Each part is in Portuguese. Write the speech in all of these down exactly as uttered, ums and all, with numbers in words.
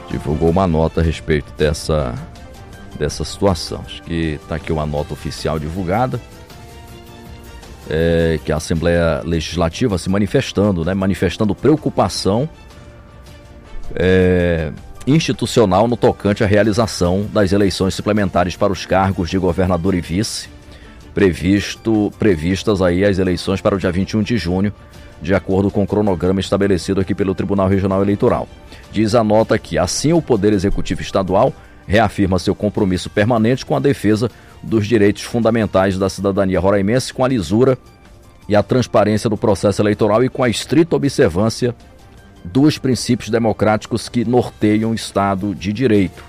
divulgou uma nota a respeito dessa, dessa situação. Acho que está aqui uma nota oficial divulgada, é, que a Assembleia Legislativa se manifestando, né, manifestando preocupação é, institucional no tocante à realização das eleições suplementares para os cargos de governador e vice, previsto, previstas aí as eleições para o dia vinte e um de junho, de acordo com o cronograma estabelecido aqui pelo Tribunal Regional Eleitoral. Diz a nota que, assim, o Poder Executivo Estadual reafirma seu compromisso permanente com a defesa dos direitos fundamentais da cidadania roraimense, com a lisura e a transparência do processo eleitoral e com a estrita observância dos princípios democráticos que norteiam o Estado de Direito.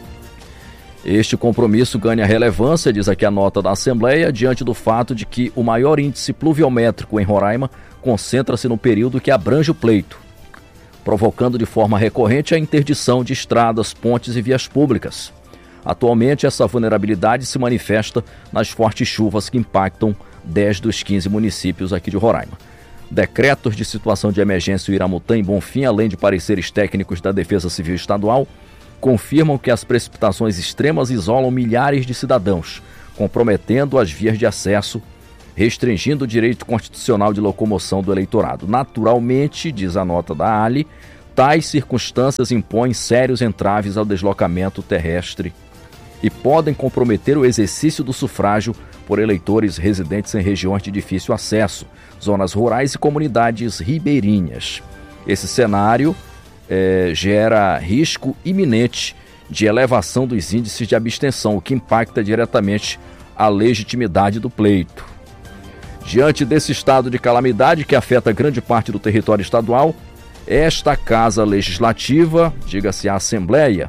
Este compromisso ganha relevância, diz aqui a nota da Assembleia, diante do fato de que o maior índice pluviométrico em Roraima concentra-se no período que abrange o pleito, provocando de forma recorrente a interdição de estradas, pontes e vias públicas. Atualmente, essa vulnerabilidade se manifesta nas fortes chuvas que impactam dez dos quinze municípios aqui de Roraima. Decretos de situação de emergência em Iramutã e Bonfim, além de pareceres técnicos da Defesa Civil Estadual, confirmam que as precipitações extremas isolam milhares de cidadãos, comprometendo as vias de acesso, restringindo o direito constitucional de locomoção do eleitorado. Naturalmente, diz a nota da Ali, tais circunstâncias impõem sérios entraves ao deslocamento terrestre e podem comprometer o exercício do sufrágio por eleitores residentes em regiões de difícil acesso, zonas rurais e comunidades ribeirinhas. Esse cenário é, gera risco iminente de elevação dos índices de abstenção, o que impacta diretamente a legitimidade do pleito. Diante desse estado de calamidade que afeta grande parte do território estadual, esta Casa Legislativa, diga-se a Assembleia,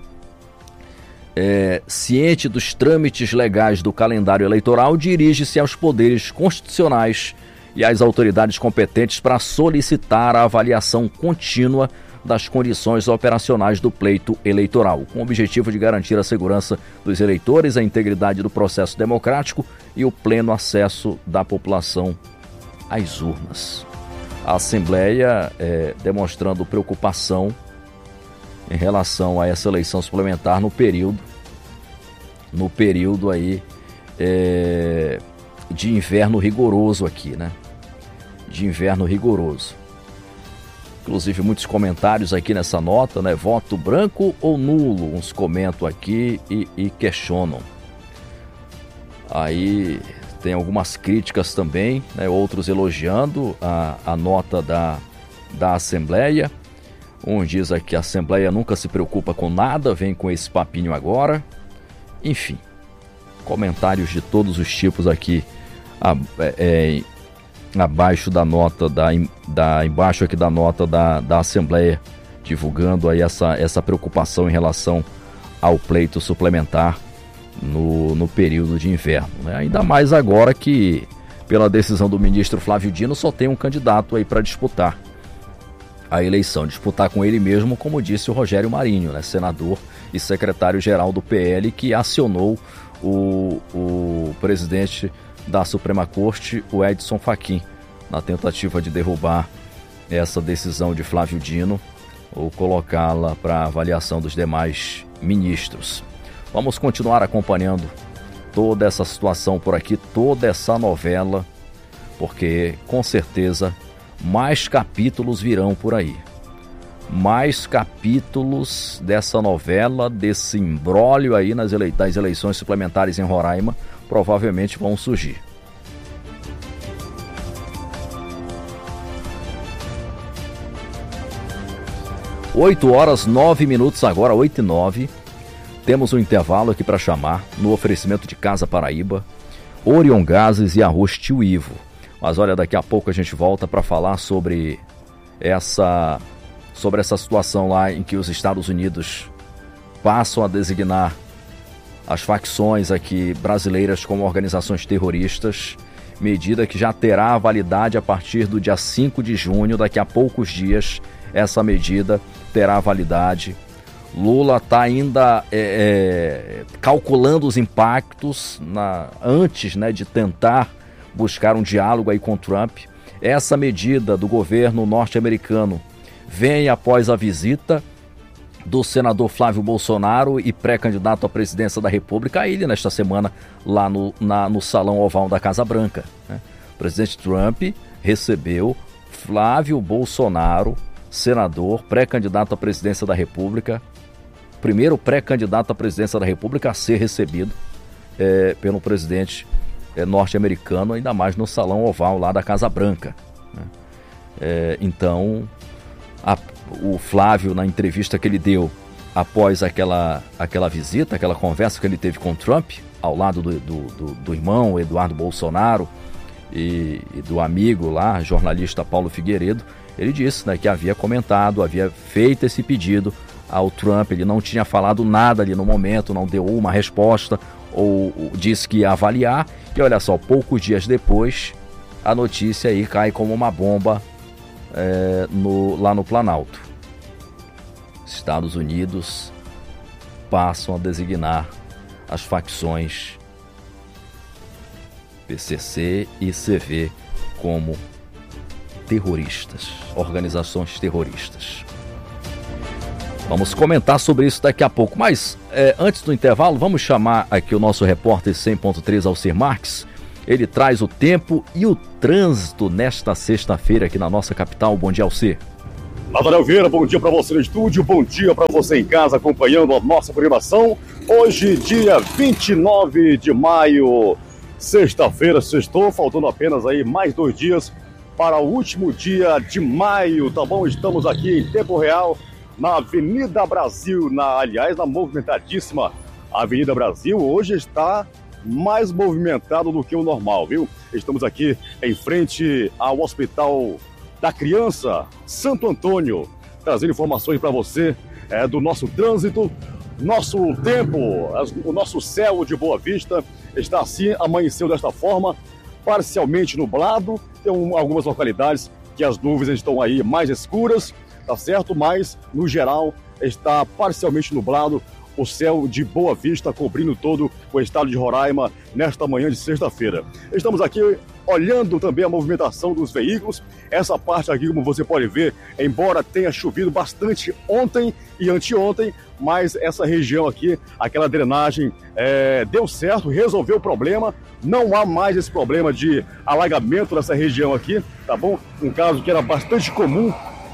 é, ciente dos trâmites legais do calendário eleitoral, dirige-se aos poderes constitucionais e às autoridades competentes para solicitar a avaliação contínua das condições operacionais do pleito eleitoral, com o objetivo de garantir a segurança dos eleitores, a integridade do processo democrático e o pleno acesso da população às urnas. A Assembleia é, demonstrando preocupação em relação a essa eleição suplementar no período, no período aí é, de inverno rigoroso aqui, né? De inverno rigoroso. Inclusive muitos comentários aqui nessa nota, né? Voto branco ou nulo? Uns comentam aqui e, e questionam. Aí tem algumas críticas também, né? Outros elogiando a, a nota da, da Assembleia. Um diz aqui que a Assembleia nunca se preocupa com nada, vem com esse papinho agora. Enfim, comentários de todos os tipos aqui a, é, abaixo da nota, da, da, embaixo aqui da nota da, da Assembleia, divulgando aí essa, essa preocupação em relação ao pleito suplementar no, no período de inverno, né? Ainda mais agora que, pela decisão do ministro Flávio Dino, só tem um candidato aí para disputar a eleição, disputar com ele mesmo, como disse o Rogério Marinho, né, senador e secretário-geral do P L, que acionou o, o presidente da Suprema Corte, o Edson Fachin, na tentativa de derrubar essa decisão de Flávio Dino ou colocá-la para avaliação dos demais ministros. Vamos continuar acompanhando toda essa situação por aqui, toda essa novela, porque com certeza mais capítulos virão por aí. Mais capítulos dessa novela, desse imbróglio aí nas ele... das eleições suplementares em Roraima, provavelmente vão surgir. oito horas, nove minutos agora, oito e nove. Temos um intervalo aqui para chamar no oferecimento de Casa Paraíba, Orion Gases e Arroz Tio Ivo. Mas olha, daqui a pouco a gente volta para falar sobre essa, sobre essa situação lá em que os Estados Unidos passam a designar as facções aqui brasileiras como organizações terroristas, medida que já terá validade a partir do dia cinco de junho, daqui a poucos dias essa medida terá validade. Lula está ainda é, é, calculando os impactos na, antes, né, de tentar buscar um diálogo aí com Trump. Essa medida do governo norte-americano vem após a visita do senador Flávio Bolsonaro e pré-candidato à presidência da República, ele nesta semana lá no, na, no Salão Oval da Casa Branca, né? O presidente Trump recebeu Flávio Bolsonaro, senador, pré-candidato à presidência da República, primeiro pré-candidato à presidência da República a ser recebido é, pelo presidente é, norte-americano, ainda mais no Salão Oval lá da Casa Branca, né? É, então, a, o Flávio, na entrevista que ele deu após aquela, aquela visita, aquela conversa que ele teve com o Trump, ao lado do, do, do, do irmão Eduardo Bolsonaro e, e do amigo lá, jornalista Paulo Figueiredo, ele disse, né, que havia comentado, havia feito esse pedido ao Trump. Ele não tinha falado nada ali no momento, não deu uma resposta, ou, ou disse que ia avaliar, e olha só, poucos dias depois, a notícia aí cai como uma bomba é, no, lá no Planalto. Estados Unidos passam a designar as facções P C C e C V como terroristas, organizações terroristas. Vamos comentar sobre isso daqui a pouco, mas é, antes do intervalo, vamos chamar aqui o nosso repórter cem ponto três, Alcir Marques. Ele traz o tempo e o trânsito nesta sexta-feira aqui na nossa capital. Bom dia, Alcir. Nathanael Vieira, bom dia para você no estúdio, bom dia para você em casa acompanhando a nossa programação. Hoje, dia vinte e nove de maio, sexta-feira, sextou, faltando apenas aí mais dois dias para o último dia de maio, tá bom? Estamos aqui em tempo real na Avenida Brasil, na, aliás, na movimentadíssima Avenida Brasil. Hoje está mais movimentado do que o normal, viu? Estamos aqui em frente ao Hospital da Criança Santo Antônio, trazendo informações para você é, do nosso trânsito, nosso tempo, o nosso céu de Boa Vista está assim, amanheceu desta forma, parcialmente nublado. Tem um, algumas localidades que as nuvens estão aí mais escuras, tá certo? Mas, no geral, está parcialmente nublado o céu de Boa Vista, cobrindo todo o estado de Roraima nesta manhã de sexta-feira. Estamos aqui olhando também a movimentação dos veículos. Essa parte aqui, como você pode ver, embora tenha chovido bastante ontem e anteontem, mas essa região aqui, aquela drenagem é, deu certo, resolveu o problema. Não há mais esse problema de alagamento nessa região aqui, tá bom? Um caso que era bastante comum,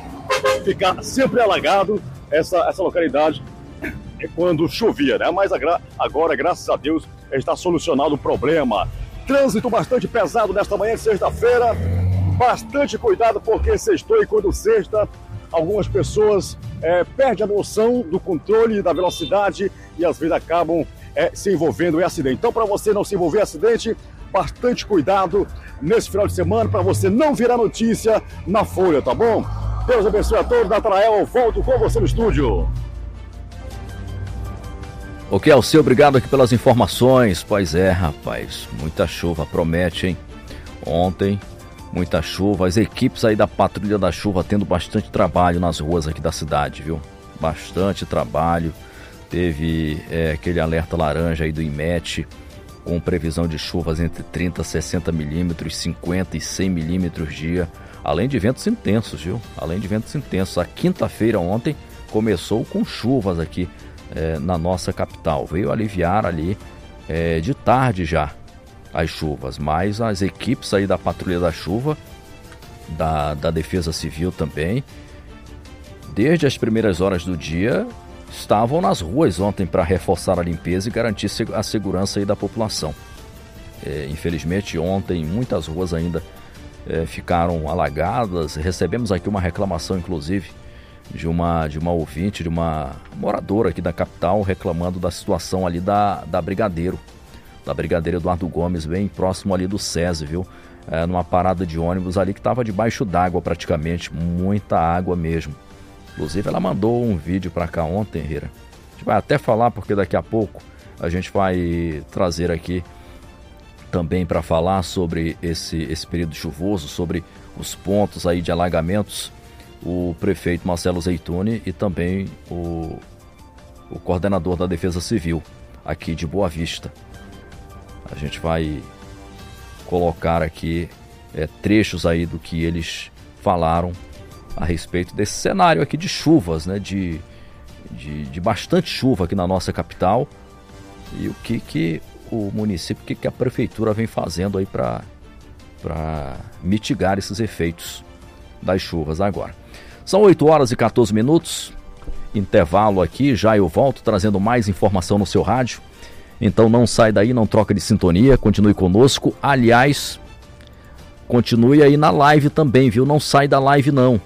ficar sempre alagado essa, essa localidade quando chovia, né? Mas agora, graças a Deus, está solucionado o problema. Trânsito bastante pesado nesta manhã de sexta-feira. Bastante cuidado, porque sextou, e quando sexta, algumas pessoas é, perdem a noção do controle da velocidade e às vezes acabam é, se envolvendo em acidente. Então, para você não se envolver em acidente, bastante cuidado nesse final de semana, para você não virar notícia na Folha, tá bom? Deus abençoe a todos. Nathanael, eu volto com você no estúdio. Ok, Alcir, obrigado aqui pelas informações. Pois é, rapaz, muita chuva promete, hein? Ontem, muita chuva. As equipes aí da Patrulha da Chuva tendo bastante trabalho nas ruas aqui da cidade, viu? Bastante trabalho. Teve é, aquele alerta laranja aí do IMET, com previsão de chuvas entre trinta, sessenta milímetros, cinquenta e cem milímetros dia. Além de ventos intensos, viu? Além de ventos intensos. A quinta-feira ontem começou com chuvas aqui É, na nossa capital. Veio aliviar ali é, de tarde já as chuvas, mas as equipes aí da Patrulha da Chuva, da, da Defesa Civil também, desde as primeiras horas do dia, estavam nas ruas ontem para reforçar a limpeza e garantir a segurança aí da população. É, infelizmente ontem muitas ruas ainda é, ficaram alagadas. Recebemos aqui uma reclamação, inclusive, de uma, de uma ouvinte, de uma moradora aqui da capital, reclamando da situação ali da, da Brigadeiro, da Brigadeiro Eduardo Gomes, bem próximo ali do SESI, viu? É, numa parada de ônibus ali que estava debaixo d'água praticamente, muita água mesmo. Inclusive ela mandou um vídeo para cá ontem, Rira. A gente vai até falar, porque daqui a pouco a gente vai trazer aqui também para falar sobre esse, esse período chuvoso, sobre os pontos aí de alagamentos, o prefeito Marcelo Zeituni e também o, o coordenador da Defesa Civil aqui de Boa Vista. A gente vai colocar aqui é, trechos aí do que eles falaram a respeito desse cenário aqui de chuvas, né, de, de, de bastante chuva aqui na nossa capital. E o que, que o município, o que, que a prefeitura vem fazendo aí para para mitigar esses efeitos das chuvas agora. São oito horas e quatorze minutos, intervalo aqui, já eu volto trazendo mais informação no seu rádio. Então não sai daí, não troca de sintonia, continue conosco. Aliás, continue aí na live também, viu? Não sai da live não.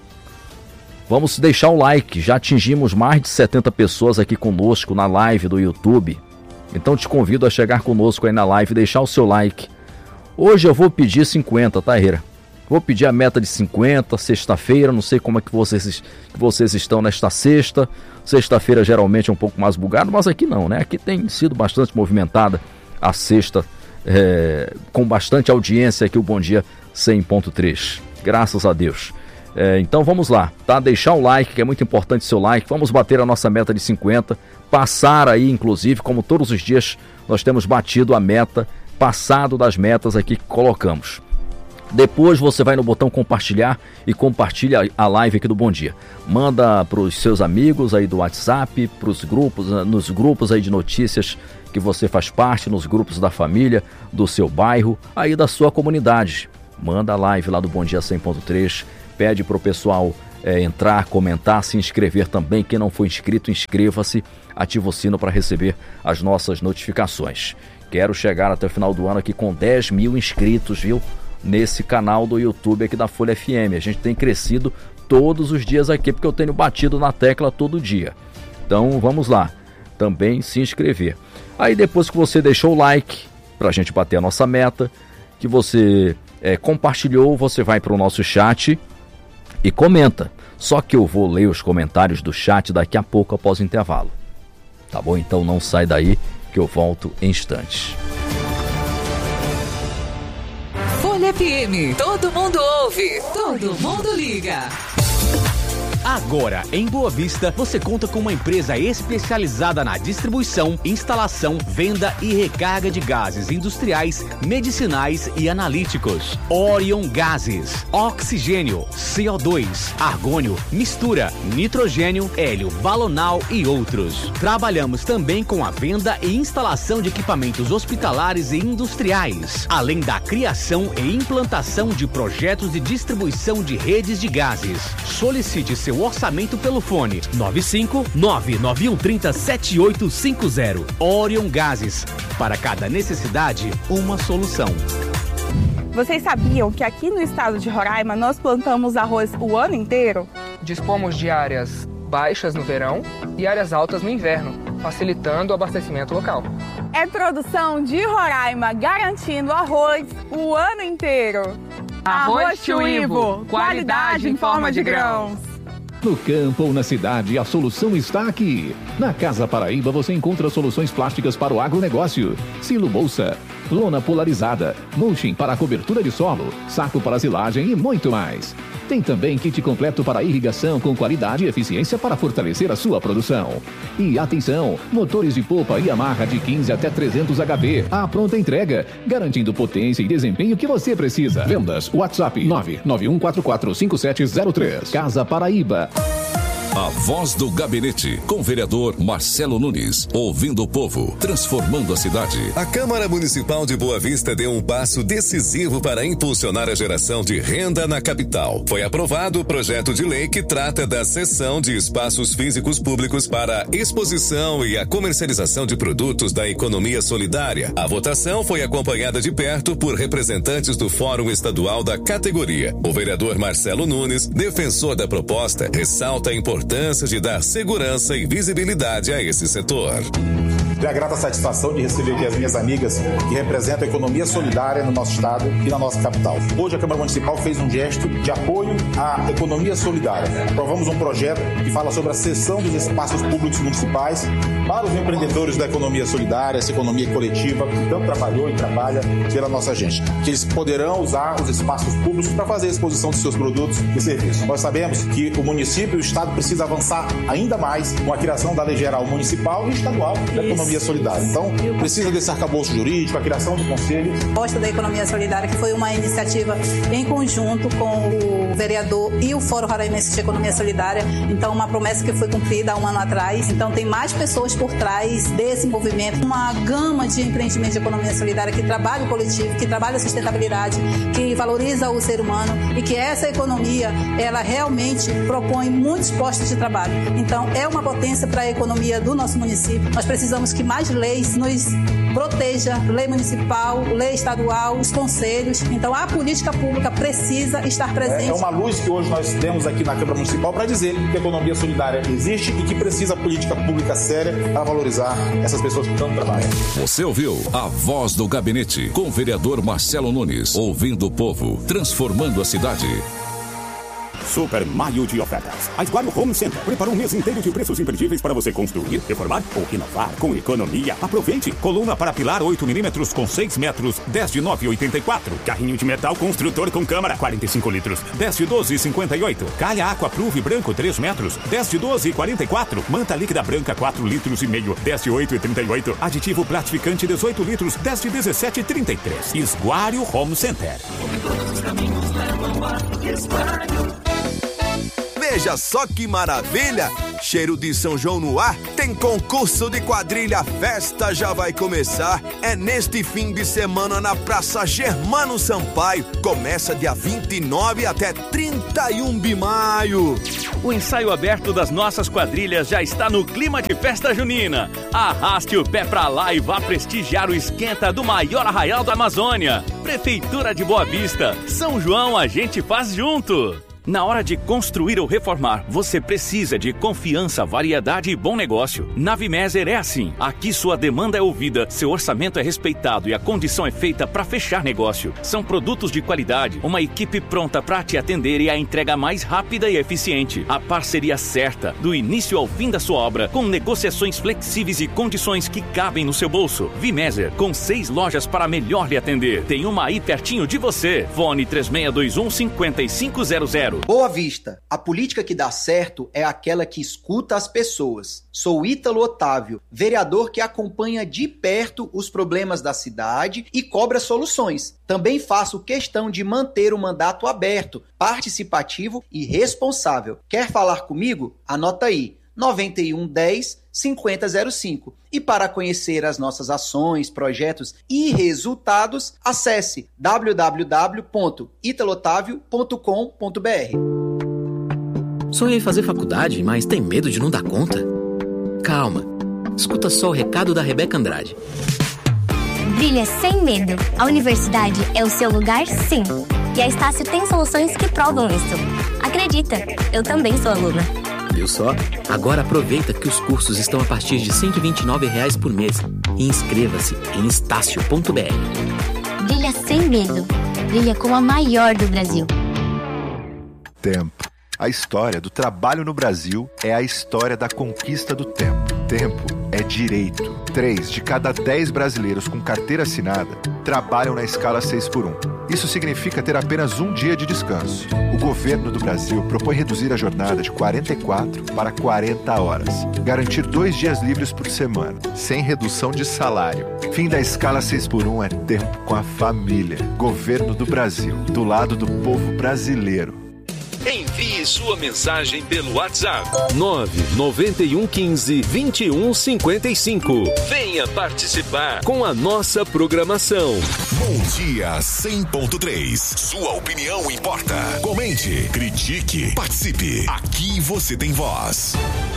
Vamos deixar o like, já atingimos mais de setenta pessoas aqui conosco na live do YouTube. Então te convido a chegar conosco aí na live e deixar o seu like. Hoje eu vou pedir cinquenta, tá, Herrera? Vou pedir a meta de cinquenta, sexta-feira, não sei como é que vocês, que vocês estão nesta sexta. Sexta-feira geralmente é um pouco mais bugado, mas aqui não, né? Aqui tem sido bastante movimentada a sexta, é, com bastante audiência aqui o Bom Dia cem ponto três. Graças a Deus. É, então vamos lá, tá? Deixar o like, que é muito importante o seu like. Vamos bater a nossa meta de cinquenta. Passar aí, inclusive, como todos os dias nós temos batido a meta, passado das metas aqui que colocamos. Depois você vai no botão compartilhar e compartilha a live aqui do Bom Dia. Manda para os seus amigos aí do WhatsApp, para os grupos, nos grupos aí de notícias que você faz parte, nos grupos da família, do seu bairro, aí da sua comunidade. Manda a live lá do Bom Dia cem ponto três, pede para o pessoal é, entrar, comentar, se inscrever também. Quem não for inscrito, inscreva-se, ativa o sino para receber as nossas notificações. Quero chegar até o final do ano aqui com dez mil inscritos, viu? Nesse canal do YouTube aqui da Folha F M. A gente tem crescido todos os dias aqui, porque eu tenho batido na tecla todo dia. Então vamos lá, também se inscrever. Aí depois que você deixou o like, para a gente bater a nossa meta, que você é, compartilhou, você vai para o nosso chat e comenta. Só que eu vou ler os comentários do chat daqui a pouco após o intervalo. Tá bom? Então não sai daí que eu volto em instantes. Folha F M, todo mundo ouve, todo mundo liga. Agora, em Boa Vista, você conta com uma empresa especializada na distribuição, instalação, venda e recarga de gases industriais, medicinais e analíticos. Orion Gases, oxigênio, C O dois, argônio, mistura, nitrogênio, hélio, balonal e outros. Trabalhamos também com a venda e instalação de equipamentos hospitalares e industriais, além da criação e implantação de projetos de distribuição de redes de gases. Solicite seu orçamento pelo fone nove cinco nove nove um três zero sete oito cinco zero. Orion Gases. Para cada necessidade, uma solução. Vocês sabiam que aqui no estado de Roraima nós plantamos arroz o ano inteiro? Dispomos de áreas baixas no verão e áreas altas no inverno, facilitando o abastecimento local. É produção de Roraima garantindo arroz o ano inteiro. Arroz Tio Ivo, qualidade em forma de grãos. No campo ou na cidade, a solução está aqui. Na Casa Paraíba você encontra soluções plásticas para o agronegócio. Silo bolsa, lona polarizada, mulching para a cobertura de solo, saco para silagem e muito mais. Tem também kit completo para irrigação com qualidade e eficiência para fortalecer a sua produção. E atenção, motores de polpa e amarra de quinze até trezentos H P. A pronta entrega, garantindo potência e desempenho que você precisa. Vendas, WhatsApp nove nove um quatro quatro cinco sete zero três. Casa Paraíba. A Voz do Gabinete, com o vereador Marcelo Nunes, ouvindo o povo, transformando a cidade. A Câmara Municipal de Boa Vista deu um passo decisivo para impulsionar a geração de renda na capital. Foi aprovado o projeto de lei que trata da cessão de espaços físicos públicos para exposição e a comercialização de produtos da economia solidária. A votação foi acompanhada de perto por representantes do Fórum Estadual da categoria. O vereador Marcelo Nunes, defensor da proposta, ressalta a importância importância de dar segurança e visibilidade a esse setor. Tenho a grata satisfação de receber aqui as minhas amigas que representam a economia solidária no nosso estado e na nossa capital. Hoje a Câmara Municipal fez um gesto de apoio à economia solidária. Aprovamos um projeto que fala sobre a cessão dos espaços públicos municipais para os empreendedores da economia solidária, essa economia coletiva que tanto trabalhou e trabalha pela nossa gente. Que eles poderão usar os espaços públicos para fazer a exposição de seus produtos e serviços. Nós sabemos que o município e o estado precisam avançar ainda mais com a criação da Lei Geral Municipal e Estadual da Economia economia solidária. Então, precisa desse arcabouço jurídico, a criação do conselho. Gosto da economia solidária, que foi uma iniciativa em conjunto com o vereador e o Fórum Roraimense de Economia Solidária. Então, uma promessa que foi cumprida há um ano atrás. Então, tem mais pessoas por trás desse movimento, uma gama de empreendimentos de economia solidária que trabalha o coletivo, que trabalha a sustentabilidade, que valoriza o ser humano e que essa economia, ela realmente propõe muitos postos de trabalho. Então, é uma potência para a economia do nosso município. Nós precisamos que mais leis nos proteja, lei municipal, lei estadual, os conselhos. Então, a política pública precisa estar presente. É uma luz que hoje nós temos aqui na Câmara Municipal para dizer que a economia solidária existe e que precisa política pública séria para valorizar essas pessoas que tanto trabalham. Você ouviu a Voz do Gabinete com o vereador Marcelo Nunes, ouvindo o povo, transformando a cidade. Super Maio de ofertas. A Esguario Home Center preparou um mês inteiro de preços imperdíveis para você construir, reformar ou renovar com economia. Aproveite! Coluna para pilar oito milímetros com seis metros, dez de nove e oitenta e quatro. Carrinho de metal construtor com câmara, quarenta e cinco litros, dez de doze e cinquenta e oito. Calha Aquapruve branco, três metros, dez de doze e quarenta e quatro. Manta líquida branca, quatro litros e meio, dez de oito e trinta e oito. Aditivo platificante, dezoito litros, dez de dezessete e trinta e três. Esguario Home Center. Todos os caminhos levam a Esguario. Veja só que maravilha! Cheiro de São João no ar, tem concurso de quadrilha, a festa já vai começar. É neste fim de semana na Praça Germano Sampaio. Começa dia vinte e nove até trinta e um de maio. O ensaio aberto das nossas quadrilhas já está no clima de festa junina. Arraste o pé pra lá e vá prestigiar o esquenta do maior arraial da Amazônia. Prefeitura de Boa Vista. São João a gente faz junto. Na hora de construir ou reformar, você precisa de confiança, variedade e bom negócio. Na Vimeser é assim. Aqui sua demanda é ouvida, seu orçamento é respeitado e a condição é feita para fechar negócio. São produtos de qualidade, uma equipe pronta para te atender e a entrega mais rápida e eficiente. A parceria certa, do início ao fim da sua obra, com negociações flexíveis e condições que cabem no seu bolso. Vimeser, com seis lojas para melhor lhe atender. Tem uma aí pertinho de você. Fone três seis dois um, cinco cinco zero zero. Boa Vista, a política que dá certo é aquela que escuta as pessoas. Sou Ítalo Otávio, vereador que acompanha de perto os problemas da cidade e cobra soluções. Também faço questão de manter o mandato aberto, participativo e responsável. Quer falar comigo? Anota aí, nove um um zero, cinco zero zero cinco. E para conhecer as nossas ações, projetos e resultados, acesse w w w ponto italotavio ponto com ponto b r. Sonhei fazer faculdade, mas tem medo de não dar conta? Calma, escuta só o recado da Rebeca Andrade. Brilha sem medo. A universidade é o seu lugar, sim. E a Estácio tem soluções que provam isso. Acredita, eu também sou aluna. Viu só? Agora aproveita que os cursos estão a partir de cento e vinte e nove reais por mês e inscreva-se em estácio ponto b r. Brilha sem medo. Brilha com a maior do Brasil. Tempo. A história do trabalho no Brasil é a história da conquista do tempo. Tempo é direito. Três de cada dez brasileiros com carteira assinada trabalham na escala seis por um. Isso significa ter apenas um dia de descanso. O governo do Brasil propõe reduzir a jornada de quarenta e quatro para quarenta horas. Garantir dois dias livres por semana, sem redução de salário. Fim da escala seis por um é tempo com a família. Governo do Brasil, do lado do povo brasileiro. Envie sua mensagem pelo WhatsApp nove nove um um cinco, dois um cinco cinco. Venha participar com a nossa programação. Bom Dia cem ponto três. Sua opinião importa. Comente, critique, participe. Aqui você tem voz.